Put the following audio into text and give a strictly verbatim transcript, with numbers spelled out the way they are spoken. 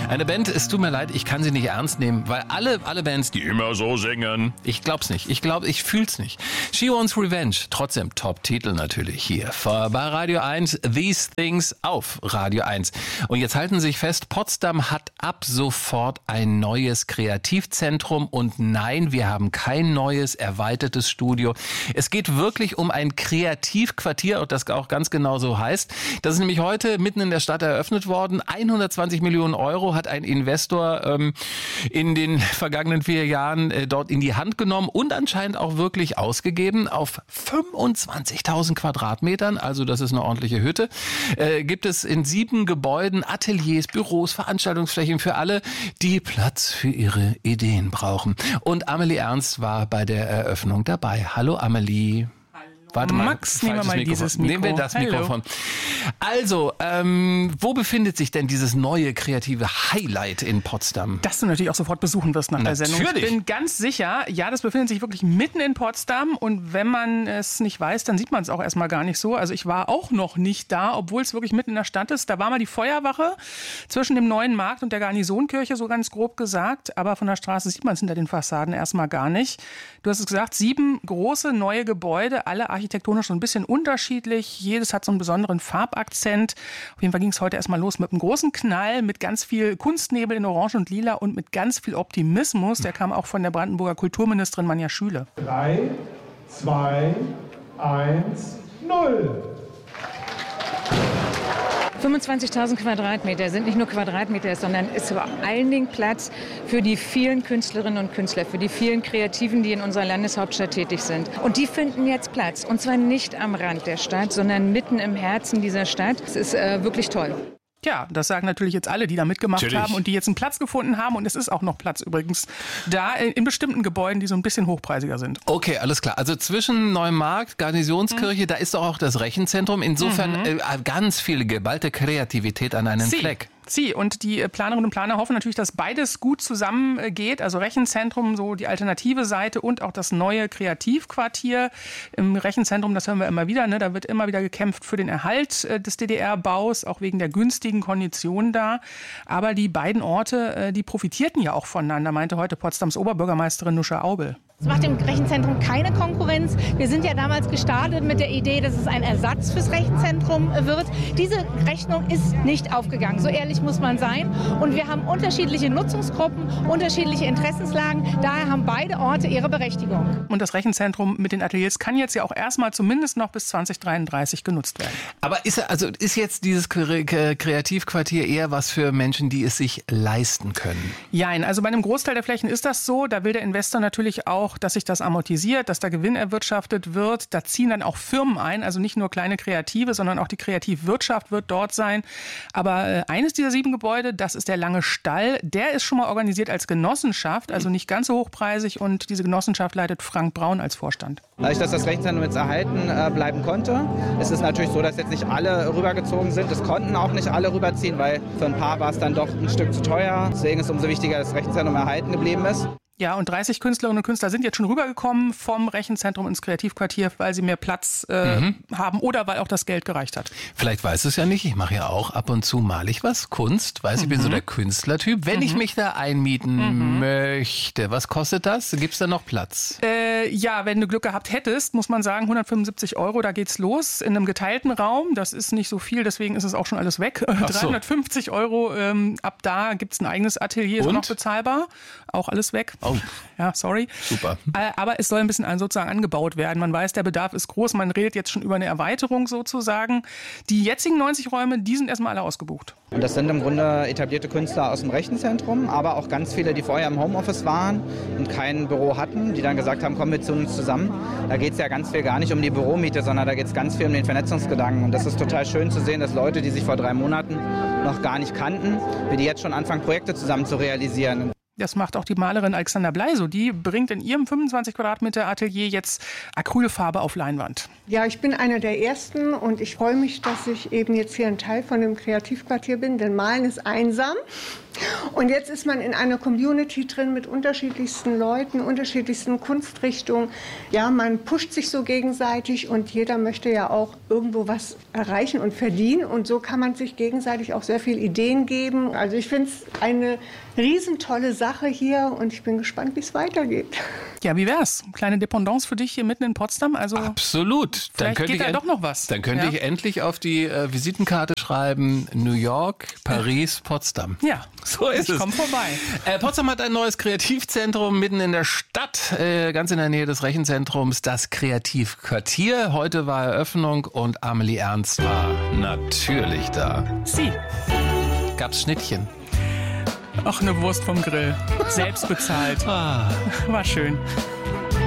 Eine Band, es tut mir leid, ich kann sie nicht ernst nehmen, weil alle, alle Bands, die immer so singen, ich glaub's nicht. Ich glaub, ich fühl's nicht. She Wants Revenge, trotzdem Top-Titel natürlich hier bei Radio eins, These Things auf Radio eins. Und jetzt halten Sie sich fest, Potsdam hat ab sofort ein neues Kreativzentrum und nein, wir haben kein neues, erweitertes Studio. Es geht wirklich um ein Kreativquartier, das auch ganz genau so heißt. Das ist nämlich heute mitten in der Stadt eröffnet worden. hundertzwanzig Millionen Euro hat ein Investor ähm, in den vergangenen vier Jahren äh, dort in die Hand genommen und anscheinend auch wirklich ausgegeben. Auf fünfundzwanzigtausend Quadratmetern, also das ist eine ordentliche Hütte, äh, gibt es in sieben Gebäuden Ateliers, Büros, Veranstaltungsflächen für alle, die Platz für ihre Ideen brauchen. Und Amelie Ernst war bei der Eröffnung dabei. Hallo Amelie. Warte mal, Max, nehmen wir mal Mikrofon. dieses Mikro. Nehmen wir das Hallo. Mikrofon. Also, ähm, wo befindet sich denn dieses neue kreative Highlight in Potsdam? Das du natürlich auch sofort besuchen wirst nach Natürlich. der Sendung. Ich bin ganz sicher, ja, das befindet sich wirklich mitten in Potsdam. Und wenn man es nicht weiß, dann sieht man es auch erstmal gar nicht so. Also ich war auch noch nicht da, obwohl es wirklich mitten in der Stadt ist. Da war mal die Feuerwache zwischen dem Neuen Markt und der Garnisonkirche, so ganz grob gesagt. Aber von der Straße sieht man es hinter den Fassaden erstmal gar nicht. Du hast es gesagt, sieben große neue Gebäude, alle architektonisch so ein bisschen unterschiedlich. Jedes hat so einen besonderen Farbakzent. Auf jeden Fall ging es heute erstmal los mit einem großen Knall, mit ganz viel Kunstnebel in Orange und Lila und mit ganz viel Optimismus. Der kam auch von der Brandenburger Kulturministerin Manja Schüle. drei, zwei, eins, null. fünfundzwanzigtausend Quadratmeter sind nicht nur Quadratmeter, sondern ist vor allen Dingen Platz für die vielen Künstlerinnen und Künstler, für die vielen Kreativen, die in unserer Landeshauptstadt tätig sind. Und die finden jetzt Platz. Und zwar nicht am Rand der Stadt, sondern mitten im Herzen dieser Stadt. Es ist äh, wirklich toll. Ja, das sagen natürlich jetzt alle, die da mitgemacht Natürlich. haben und die jetzt einen Platz gefunden haben. Und es ist auch noch Platz übrigens da in bestimmten Gebäuden, die so ein bisschen hochpreisiger sind. Okay, alles klar. Also zwischen Neumarkt, Garnisonskirche, mhm. da ist doch auch das Rechenzentrum. Insofern mhm. äh, ganz viel geballte Kreativität an einem Sie. Fleck. Sie und die Planerinnen und Planer hoffen natürlich, dass beides gut zusammengeht. Also Rechenzentrum, so die alternative Seite und auch das neue Kreativquartier. Im Rechenzentrum, das hören wir immer wieder, ne, da wird immer wieder gekämpft für den Erhalt des D D R-Baus, auch wegen der günstigen Konditionen da. Aber die beiden Orte, die profitierten ja auch voneinander, meinte heute Potsdams Oberbürgermeisterin Nuscha Aubel. Es macht dem Rechenzentrum keine Konkurrenz. Wir sind ja damals gestartet mit der Idee, dass es ein Ersatz fürs Rechenzentrum wird. Diese Rechnung ist nicht aufgegangen, so ehrlich muss man sein. Und wir haben unterschiedliche Nutzungsgruppen, unterschiedliche Interessenslagen. Daher haben beide Orte ihre Berechtigung. Und das Rechenzentrum mit den Ateliers kann jetzt ja auch erstmal zumindest noch bis zwanzig dreiunddreißig genutzt werden. Aber ist, also ist jetzt dieses Kreativquartier eher was für Menschen, die es sich leisten können? Jein, also bei einem Großteil der Flächen ist das so. Da will der Investor natürlich auch, dass sich das amortisiert, dass da Gewinn erwirtschaftet wird. Da ziehen dann auch Firmen ein, also nicht nur kleine Kreative, sondern auch die Kreativwirtschaft wird dort sein. Aber äh, eines dieser sieben Gebäude, das ist der Lange Stall, der ist schon mal organisiert als Genossenschaft, also nicht ganz so hochpreisig und diese Genossenschaft leitet Frank Braun als Vorstand. Dadurch, dass das Rechenzentrum jetzt erhalten äh, bleiben konnte, ist es natürlich so, dass jetzt nicht alle rübergezogen sind. Es konnten auch nicht alle rüberziehen, weil für ein paar war es dann doch ein Stück zu teuer. Deswegen ist es umso wichtiger, dass das Rechenzentrum erhalten geblieben ist. Ja, und dreißig Künstlerinnen und Künstler sind jetzt schon rübergekommen vom Rechenzentrum ins Kreativquartier, weil sie mehr Platz äh, mhm. haben oder weil auch das Geld gereicht hat. Vielleicht weiß es ja nicht, ich mache ja auch ab und zu mal ich was, Kunst, weiß, mhm. ich bin so der Künstlertyp. Wenn mhm. ich mich da einmieten mhm. möchte, was kostet das? Gibt es da noch Platz? Äh, ja, wenn du Glück gehabt hättest, muss man sagen, hundertfünfundsiebzig Euro, da geht's los in einem geteilten Raum. Das ist nicht so viel, deswegen ist es auch schon alles weg. Ach dreihundertfünfzig so. Euro, ähm, ab da gibt's ein eigenes Atelier, ist auch noch bezahlbar. Auch alles weg. Oh. Ja, sorry. Super. Aber es soll ein bisschen sozusagen angebaut werden. Man weiß, der Bedarf ist groß. Man redet jetzt schon über eine Erweiterung sozusagen. Die jetzigen neunzig Räume, die sind erstmal alle ausgebucht. Und das sind im Grunde etablierte Künstler aus dem Rechenzentrum, aber auch ganz viele, die vorher im Homeoffice waren und kein Büro hatten, die dann gesagt haben, kommen wir zu uns zusammen. Da geht es ja ganz viel gar nicht um die Büromiete, sondern da geht es ganz viel um den Vernetzungsgedanken. Und das ist total schön zu sehen, dass Leute, die sich vor drei Monaten noch gar nicht kannten, wie die jetzt schon anfangen, Projekte zusammen zu realisieren. Das macht auch die Malerin Alexandra Bleiso. Die bringt in ihrem fünfundzwanzig Quadratmeter Atelier jetzt Acrylfarbe auf Leinwand. Ja, ich bin einer der Ersten und ich freue mich, dass ich eben jetzt hier ein Teil von dem Kreativquartier bin, denn Malen ist einsam. Und jetzt ist man in einer Community drin mit unterschiedlichsten Leuten, unterschiedlichsten Kunstrichtungen. Ja, man pusht sich so gegenseitig und jeder möchte ja auch irgendwo was erreichen und verdienen. Und so kann man sich gegenseitig auch sehr viele Ideen geben. Also ich finde es eine riesentolle Sache hier und ich bin gespannt, wie es weitergeht. Ja, wie wär's? Kleine Dependance für dich hier mitten in Potsdam? Also absolut. Dann könnte geht ich da doch noch was. Dann könnte ja? ich endlich auf die äh, Visitenkarte schreiben: New York, Paris, Potsdam. Ja. So ist ich es. Komm vorbei. Äh, Potsdam hat ein neues Kreativzentrum mitten in der Stadt, äh, ganz in der Nähe des Rechenzentrums, das Kreativquartier. Heute war Eröffnung und Amelie Ernst war natürlich da. Sie. Gab's Schnittchen? Ach, eine Wurst vom Grill. Selbst bezahlt. Ah. War schön.